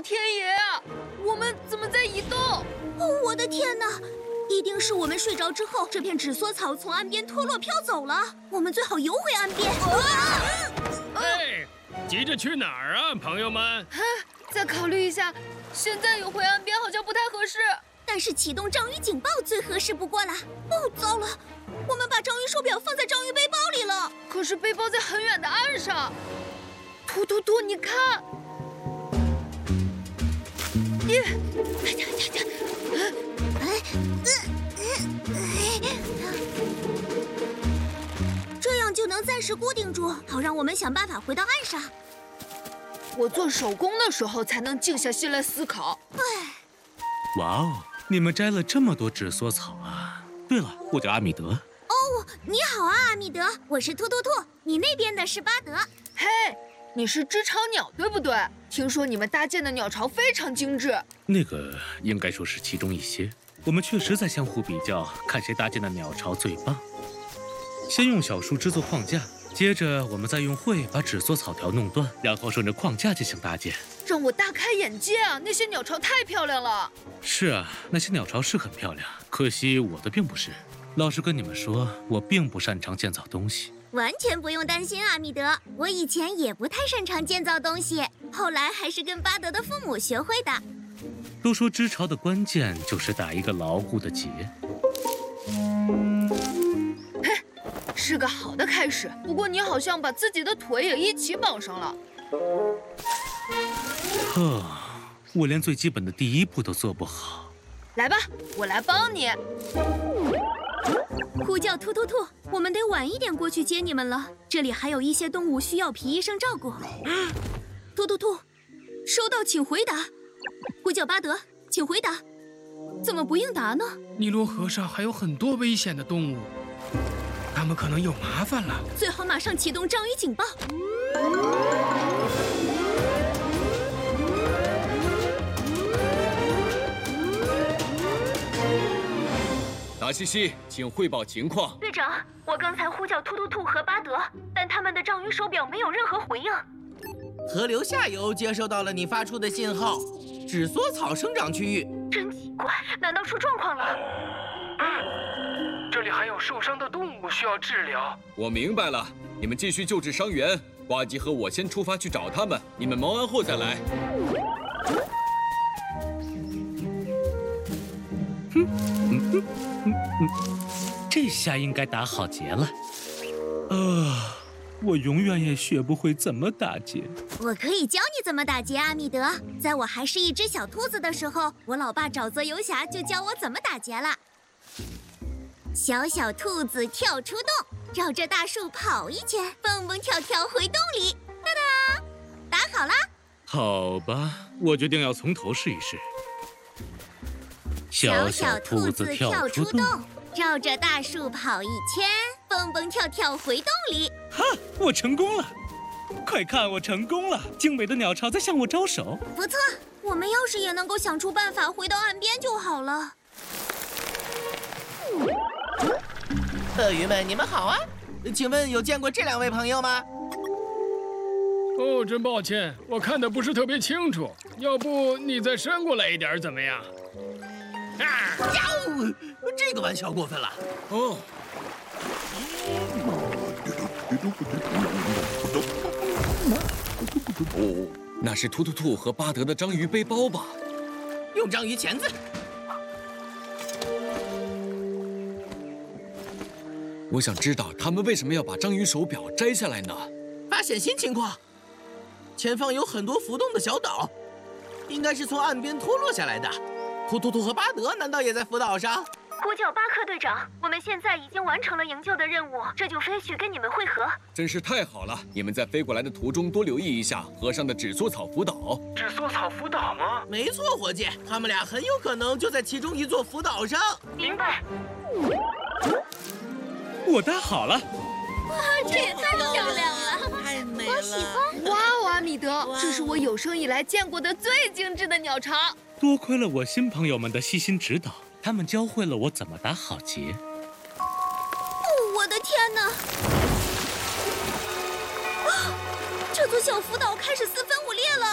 天爷啊！我们怎么在移动？ 哦，我的天哪！一定是我们睡着之后，这片纸梭草从岸边脱落飘走了。我们最好游回岸边。 哎，急着去哪儿啊，朋友们？ 再考虑一下，现在游回岸边好像不太合适。 但是启动章鱼警报最合适不过了。哦，糟了，我们把章鱼手表放在章鱼背包里了。 可是背包在很远的岸上。突突突，你看！ 这样就能暂时固定住，好让我们想办法回到岸上。 我做手工的时候才能静下心来思考。 哇哦，你们摘了这么多纸梭草啊！对了，我叫阿米德。 哦，你好啊，阿米德，我是突突兔，你那边的是巴德。 嘿，你是织巢鸟对不对？听说你们搭建的鸟巢非常精致。 那个应该说是其中一些。我们确实在相互比较，看谁搭建的鸟巢最棒。先用小树制作框架，接着我们再用喙把纸梭草条弄断，然后顺着框架进行搭建。 让我大开眼界啊！那些鸟巢太漂亮了。 是啊，那些鸟巢是很漂亮，可惜我的并不是。老实跟你们说，我并不擅长建造东西。 完全不用担心，阿米德，我以前也不太擅长建造东西，后来还是跟巴德的父母学会的。 都说织巢的关键就是打一个牢固的结。 是个好的开始，不过你好像把自己的腿也一起绑上了。 我连最基本的第一步都做不好。 来吧，我来帮你。 呼叫突突兔，我们得晚一点过去接你们了。这里还有一些动物需要皮医生照顾。突突兔，收到，请回答。呼叫巴德，请回答。怎么不应答呢？ 尼罗河上还有很多危险的动物，它们可能有麻烦了。 最好马上启动章鱼警报。 达西西，请汇报情况。 队长，我刚才呼叫突突兔和巴德，但他们的章鱼手表没有任何回应。 河流下游接收到了你发出的信号，纸梭草生长区域。 真奇怪，难道出状况了？ 这里还有受伤的动物需要治疗。 我明白了，你们继续救治伤员。呱吉和我先出发去找他们，你们忙完后再来。 这下应该打好结了。我永远也学不会怎么打结。 我可以教你怎么打结，阿米德。在我还是一只小兔子的时候，我老爸沼泽游侠就教我怎么打结了。小小兔子跳出洞，绕着大树跑一圈，蹦蹦跳跳回洞里。哒哒，打好啦。 好吧，我决定要从头试一试。 小小兔子跳出洞，绕着大树跑一圈，蹦蹦跳跳回洞里。 哈，我成功了！快看，我成功了！精美的鸟巢在向我招手。 不错，我们要是也能够想出办法回到岸边就好了。 鳄鱼们，你们好啊！请问有见过这两位朋友吗？ 哦，真抱歉，我看的不是特别清楚。要不你再伸过来一点，怎么样？ 哟，这个玩笑过分了。 哦，那是突突兔和巴德的章鱼背包吧？ 用章鱼钳子。 我想知道他们为什么要把章鱼手表摘下来呢？ 发现新情况，前方有很多浮动的小岛，应该是从岸边脱落下来的。突突兔和巴德难道也在浮岛上？ 呼叫巴克队长，我们现在已经完成了营救的任务，这就飞去跟你们会合。 真是太好了！你们在飞过来的途中多留意一下河上的纸梭草浮岛。 纸梭草浮岛吗？ 没错，伙计，他们俩很有可能就在其中一座浮岛上。 明白。 我搭好了。 哇，这也太漂亮了！ 太美我喜欢。 哇哦，阿米德，这是我有生以来见过的最精致的鸟巢。 多亏了我新朋友们的悉心指导，他们教会了我怎么打好结。 我的天哪！这座小浮岛开始四分五裂了。